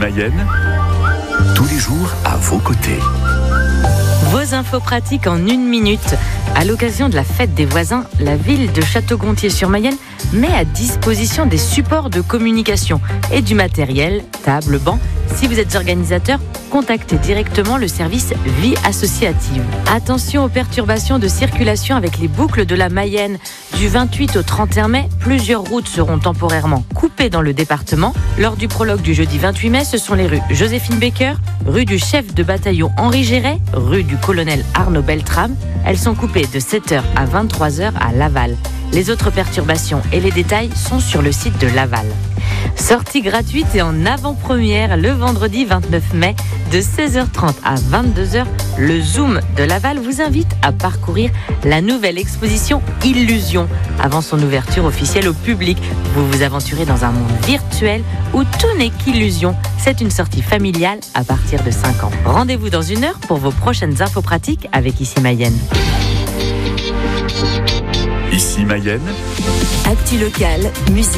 Mayenne, tous les jours à vos côtés. Vos infos pratiques en 1 minute. À l'occasion de la fête des voisins, la ville de Château-Gontier-sur-Mayenne met à disposition des supports de communication et du matériel, tables, bancs. Si vous êtes organisateur, contactez directement le service Vie Associative. Attention aux perturbations de circulation avec les boucles de la Mayenne. Du 28 au 31 mai, plusieurs routes seront temporairement coupées dans le département. Lors du prologue du jeudi 28 mai, ce sont les rues Joséphine Baker, rue du chef de bataillon Henri Géret, rue du colonel Arnaud Beltrame. Elles sont coupées de 7h à 23h à Laval. Les autres perturbations et les détails sont sur le site de Laval. Sortie gratuite et en avant-première le vendredi 29 mai de 16h30 à 22h. Le Zoom de Laval vous invite à parcourir la nouvelle exposition Illusion. Avant son ouverture officielle au public, vous vous aventurez dans un monde virtuel où tout n'est qu'illusion. C'est une sortie familiale à partir de 5 ans. Rendez-vous dans 1 heure pour vos prochaines infos pratiques avec Ici Mayenne. Ici Mayenne, Actu locale, musique.